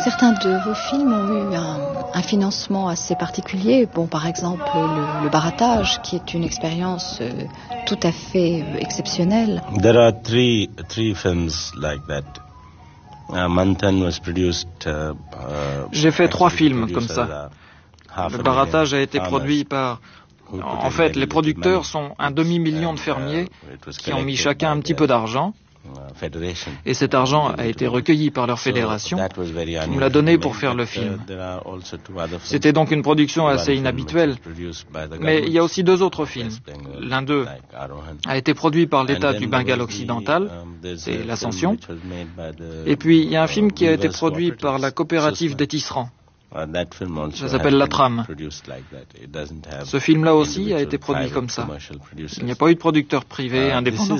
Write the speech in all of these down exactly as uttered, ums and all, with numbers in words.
Certains de vos films ont eu un, un financement assez particulier. Bon, par exemple, le, le barattage, qui est une expérience euh, tout à fait euh, exceptionnelle. There are three three films like that. Uh, Manthan was produced. Uh, uh, J'ai fait trois films comme ça. Le barattage a été produit par... En fait, les producteurs sont un demi-million de fermiers qui ont mis chacun un petit peu d'argent. Et cet argent a été recueilli par leur fédération, qui nous l'a donné pour faire le film. C'était donc une production assez inhabituelle. Mais il y a aussi deux autres films. L'un d'eux a été produit par l'État du Bengale occidental, c'est l'Ascension. Et puis il y a un film qui a été produit par la coopérative des tisserands. Ça s'appelle La Trame. Ce film-là aussi a été produit comme ça. Il n'y a pas eu de producteur privé indépendant.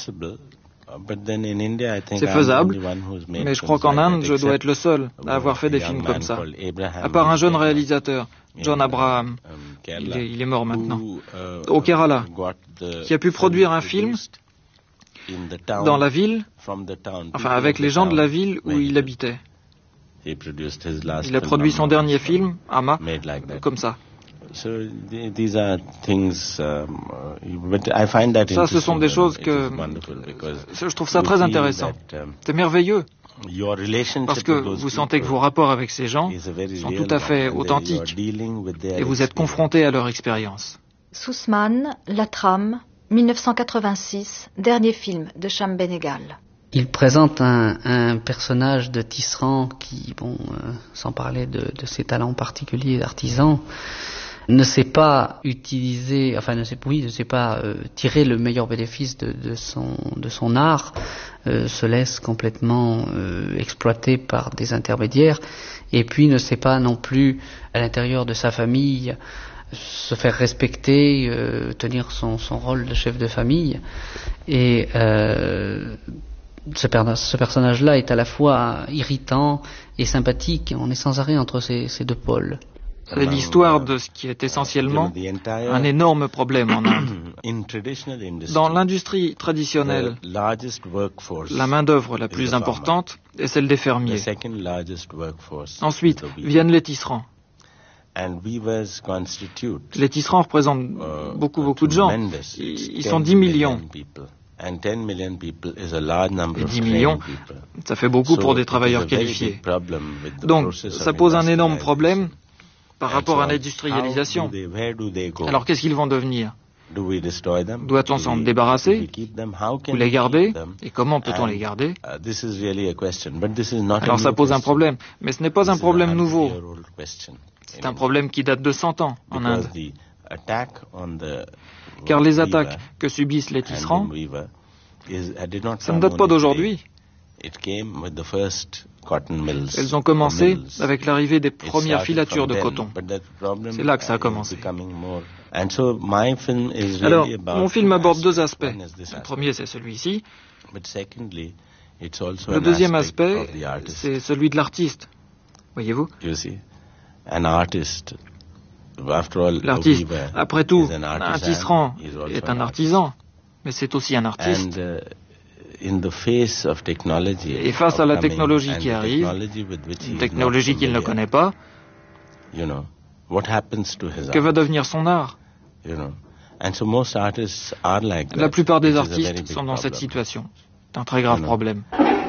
C'est faisable, mais je crois qu'en Inde, je dois être le seul à avoir fait des films comme ça. À part un jeune réalisateur, John Abraham, il est, il est mort maintenant, au Kerala, qui a pu produire un film dans la ville, enfin avec les gens de la ville où il habitait. Il a produit son dernier film, Amma, comme ça. Ça, ce sont des choses que je trouve ça très intéressant. C'est merveilleux. Parce que vous sentez que vos rapports avec ces gens sont tout à fait authentiques et vous êtes confrontés à leur expérience. Sussman, La Trame, mille neuf cent quatre-vingt-six, dernier film de Shyam Benegal. Il présente un, un personnage de tisserand qui, bon, euh, sans parler de, de ses talents particuliers d'artisan, ne sait pas utiliser, enfin ne sait, oui, ne sait pas euh, tirer le meilleur bénéfice de, de son de son art, euh, se laisse complètement euh, exploiter par des intermédiaires, et puis ne sait pas non plus à l'intérieur de sa famille se faire respecter, euh, tenir son son rôle de chef de famille, et euh, ce, per- ce personnage-là est à la fois irritant et sympathique. On est sans arrêt entre ces, ces deux pôles. C'est l'histoire de ce qui est essentiellement un énorme problème en Inde. Dans l'industrie traditionnelle, la main-d'œuvre la plus importante est celle des fermiers. Ensuite viennent les tisserands. Les tisserands représentent beaucoup, beaucoup de gens. Ils sont dix millions. Et dix millions, ça fait beaucoup pour des travailleurs qualifiés. Donc, ça pose un énorme problème par rapport à l'industrialisation. Alors qu'est-ce qu'ils vont devenir? Doit-on s'en débarrasser ou les garder? Et comment peut-on les garder? Alors ça pose un problème, mais ce n'est pas un problème nouveau. C'est un problème qui date de cent ans en Inde. Car les attaques que subissent les tisserands, ça ne date pas d'aujourd'hui. Elles ont commencé avec l'arrivée des premières filatures de coton. C'est là que ça a commencé. Alors, mon film aborde deux aspects. Le premier, c'est celui-ci. Le deuxième aspect, c'est celui de l'artiste. Voyez-vous? L'artiste, après tout, un tisserand est un artisan, mais c'est aussi un artiste. Et face à la technologie qui arrive, une technologie qu'il ne connaît pas, que va devenir son art? La plupart des artistes sont dans cette situation. C'est un très grave problème.